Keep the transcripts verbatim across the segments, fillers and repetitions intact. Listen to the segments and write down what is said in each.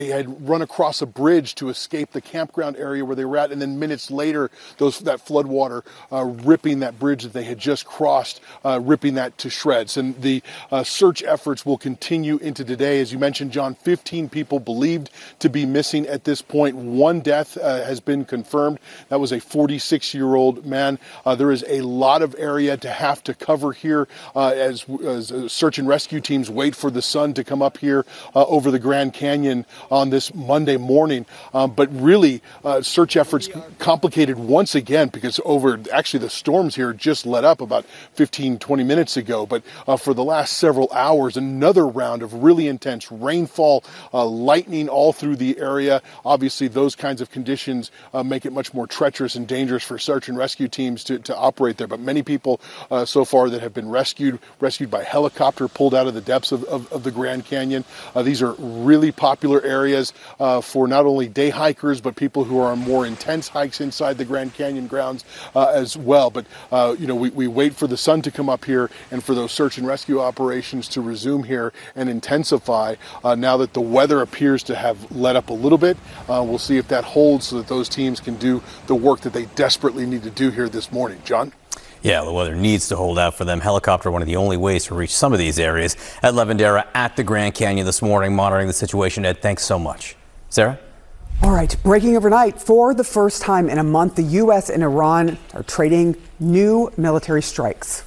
They had run across a bridge to escape the campground area where they were at, and then minutes later, those that flood water uh, ripping that bridge that they had just crossed, uh, ripping that to shreds. And the uh, search efforts will continue into today. As you mentioned, John, fifteen people believed to be missing at this point. One death uh, has been confirmed. That was a forty-six-year-old man. Uh, there is a lot of area to have to cover here uh, as, as uh, search and rescue teams wait for the sun to come up here uh, over the Grand Canyon on this Monday morning. Um, but really, uh, search efforts complicated once again because over, actually the storms here just let up about fifteen, twenty minutes ago. But uh, for the last several hours, another round of really intense rainfall, uh, lightning all through the area. Obviously, those kinds of conditions uh, make it much more treacherous and dangerous for search and rescue teams to, to operate there. But many people uh, so far that have been rescued, rescued by helicopter, pulled out of the depths of, of, of the Grand Canyon. Uh, these are really popular areas. areas uh, for not only day hikers, but people who are on more intense hikes inside the Grand Canyon grounds uh, as well. But, uh, you know, we, we wait for the sun to come up here and for those search and rescue operations to resume here and intensify uh, now that the weather appears to have let up a little bit. Uh, we'll see if that holds so that those teams can do the work that they desperately need to do here this morning. John? Yeah, the weather needs to hold out for them. Helicopter, one of the only ways to reach some of these areas. Ed Lavandera at the Grand Canyon this morning, monitoring the situation. Ed, thanks so much. Sarah? All right, breaking overnight, for the first time in a month, the U S and Iran are trading new military strikes.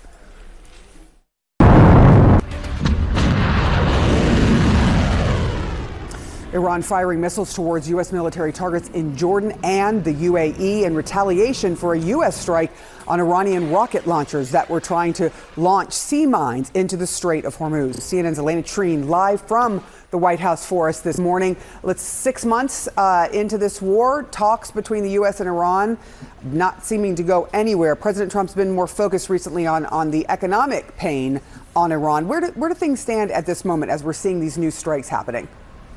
Iran firing missiles towards U S military targets in Jordan and the U A E in retaliation for a U S strike on Iranian rocket launchers that were trying to launch sea mines into the Strait of Hormuz. C N N's Elena Treen live from the White House for us this morning. Let's six months uh, into this war, talks between the U S and Iran not seeming to go anywhere. President Trump's been more focused recently on, on the economic pain on Iran. Where do, where do things stand at this moment as we're seeing these new strikes happening?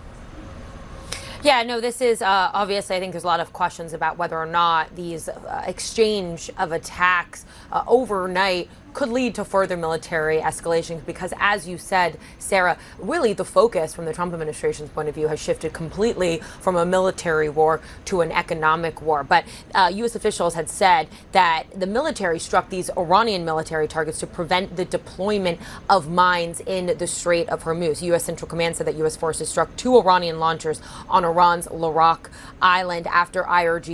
Yeah, no, this is uh, obviously, I think there's a lot of questions about whether or not these uh, exchange of attacks uh, overnight could lead to further military escalation because, as you said, Sarah, really the focus from the Trump administration's point of view has shifted completely from a military war to an economic war. But uh, U S officials had said that the military struck these Iranian military targets to prevent the deployment of mines in the Strait of Hormuz. U S Central Command said that U S forces struck two Iranian launchers on Iran's Larak Island after I R G